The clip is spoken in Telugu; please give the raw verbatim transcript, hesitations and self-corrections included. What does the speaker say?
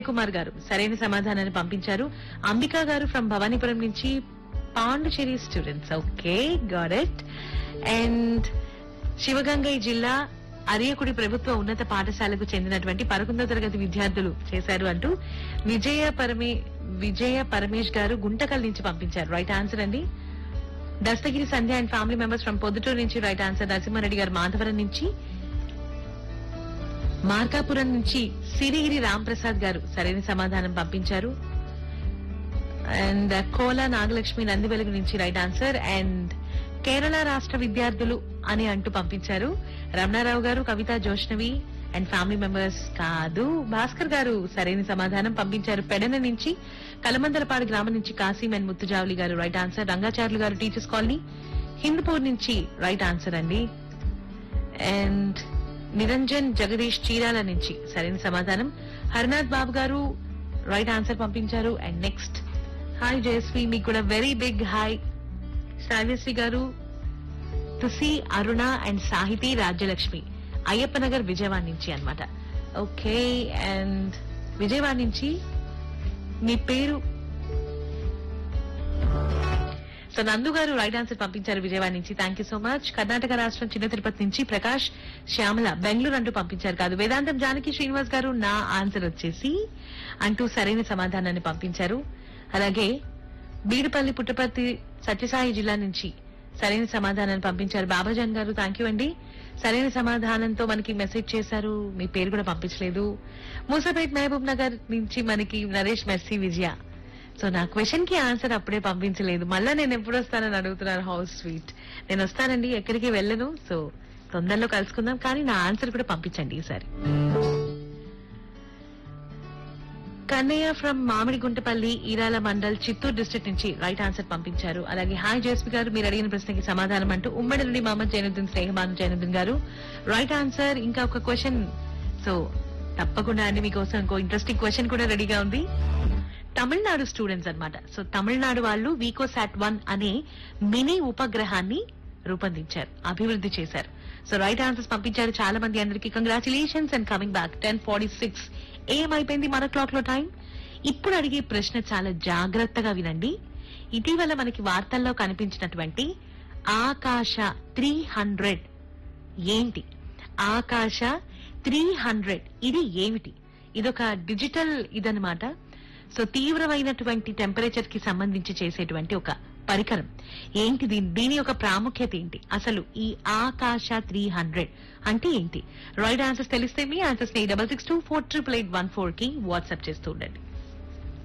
కుమార్ గారు సరైన సమాధానాన్ని పంపించారు. అంబికా గారు ఫ్రమ్ భవానీపురం నుంచి Pondicherry students. Okay, got it. And Sivagangai జిల్లా అరియకుడి ప్రభుత్వ ఉన్నత పాఠశాలకు చెందినటువంటి పదకొండవ తరగతి విద్యార్థులు చేశారు అంటూ విజయ పరమే విజయ పరమేష్ గారు గుంటకల్ నుంచి పంపించారు. రైట్ ఆన్సర్ అండి. దస్తగిరి సంధ్య and family members from Proddatur నుంచి రైట్ ఆన్సర్. నరసింహారెడ్డి గారు మాధవరం నుంచి, మార్కాపురం నుంచి సిరిగిరి రామ్ ప్రసాద్ గారు సరైన సమాధానం పంపించారు. అండ్ కోలా నాగలక్ష్మి నందివెలుగు నుంచి రైట్ ఆన్సర్. అండ్ కేరళ రాష్ట్ర విద్యార్థులు అని అంటూ పంపించారు. రమణారావు గారు, కవిత, జోష్నవి అండ్ ఫ్యామిలీ మెంబర్స్ కాదు. భాస్కర్ గారు సరైన సమాధానం పంపించారు. పెడన నుంచి, కలమందలపాడు గ్రామం నుంచి కాసిం అండ్ ముత్తుజావలి గారు రైట్ ఆన్సర్. రంగాచార్యులు గారు టీచర్స్ కాలనీ హిందూపూర్ నుంచి రైట్ ఆన్సర్ అండి. అండ్ నిరంజన్ జగదీష్ చీరాల నుంచి సరైన సమాధానం. హరినాథ్ బాబు గారు రైట్ ఆన్సర్ పంపించారు. అండ్ నెక్స్ట్ హాయ్ జయశ్రీ, మీకు కూడా వెరీ బిగ్ హాయ్. శ్రావ్యశ్రీ గారు, తుసి, అరుణ అండ్ సాహితీ రాజ్యలక్ష్మి అయ్యప్పనగర్ విజయవాడ నుంచి అన్నమాట. ఓకే, అండ్ విజయవాడ నుంచి మీ పేరు సో నందు గారు రైట్ ఆన్సర్ పంపించారు విజయవాడ నుంచి. Thank you so much. Karnataka రాష్ట్రం చిన్న తిరుపతి నుంచి ప్రకాష్ శ్యామల బెంగళూరు అంటూ పంపించారు. కాదు, వేదాంతం జానకి శ్రీనివాస్ గారు నా ఆన్సర్ వచ్చేసి అంటూ సరైన సమాధానాన్ని పంపించారు. అలాగే బీడుపల్లి పుట్టపర్తి సత్యసాయి జిల్లా నుంచి సరైన సమాధానాన్ని పంపించారు. బాబాజాన్ గారు థ్యాంక్ యూ అండి. సరైన సమాధానంతో మనకి మెసేజ్ చేశారు. మీ పేరు కూడా పంపించలేదు. మూసాపేట్ మహబూబ్ నగర్ నుంచి మనకి నరేష్ మెర్సీ విజయ. సో నా క్వశ్చన్ కి ఆన్సర్ అప్పుడే పంపించలేదు. మళ్ళా నేను ఎప్పుడు వస్తానని అడుగుతున్నారు. House sweet. నేను వస్తానండి, ఎక్కడికి వెళ్ళను. సో తొందరలో కలుసుకుందాం, కానీ నా ఆన్సర్ కూడా పంపించండి ఈసారి. కన్నయ్య ఫ్రమ్ మామిడిగుంటపల్లి, ఈరాల మండల్, చిత్తూరు డిస్ట్రిక్ట్ నుంచి రైట్ ఆన్సర్ పంపించారు. అలాగే హాయ్ జేఎస్పీ గారు, మీరు అడిగిన ప్రశ్నకి సమాధానం అంటూ ఉమ్మడి నుండి మహమ్మద్ జైనుద్దీన్ స్నేహబాను జైనుద్దీన్ గారు రైట్ ఆన్సర్. ఇంకా ఒక క్వశ్చన్, సో తప్పకుండా అండి మీకోసం ఇంకో ఇంట్రెస్టింగ్ క్వశ్చన్ కూడా రెడీగా ఉంది. తమిళనాడు స్టూడెంట్స్ అన్నమాట. సో తమిళనాడు వాళ్ళు వీకోసాట్ వన్ అనే మినీ ఉపగ్రహాన్ని రూపొందించారు, అభివృద్ధి చేశారు. సో రైట్ ఆన్సర్స్ పంపించారు చాలా మంది. అందరికీ congratulations and coming back. Ten forty six ఏమైపోయింది మన క్లాక్ లో టైం. ఇప్పుడు అడిగే ప్రశ్న చాలా జాగ్రత్తగా వినండి. ఇటీవల మనకి వార్తల్లో కనిపించినటువంటి ఆకాశ త్రీ హండ్రెడ్ ఏంటి? ఆకాశ త్రీ హండ్రెడ్ ఇది ఏమిటి? ఇదొక డిజిటల్ ఇదనమాట. సో తీవ్రమైనటువంటి టెంపరేచర్ కి సంబంధించి చేసేటువంటి ఒక పరికరం. ఏంటి దీని దీని యొక్క ప్రాముఖ్యత ఏంటి? అసలు ఈ ఆకాశ త్రీ హండ్రెడ్ అంటే ఏంటి? రైట్ ఆన్సర్స్ తెలిస్తే మీ ఆన్సర్స్ ని double six two four triple eight one four కి వాట్సాప్ చేస్తూ ఉండండి.